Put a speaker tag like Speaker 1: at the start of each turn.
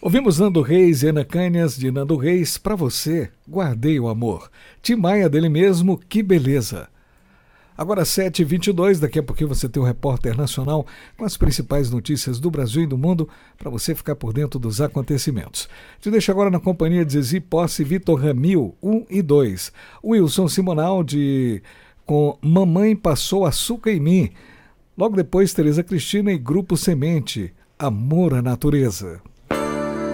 Speaker 1: Ouvimos Nando Reis e Ana Canhas de Nando Reis, Pra Você, Guardei o Amor. Tim Maia dele mesmo, Que Beleza. Agora 7h22, daqui a pouquinho você tem o Repórter Nacional com as principais notícias do Brasil e do mundo para você ficar por dentro dos acontecimentos. Te deixo agora na companhia de Zizi Posse e Vitor Ramil, 1 e 2. Wilson Simonaldi com Mamãe Passou Açúcar em Mim. Logo depois, Tereza Cristina e Grupo Semente, Amor à Natureza.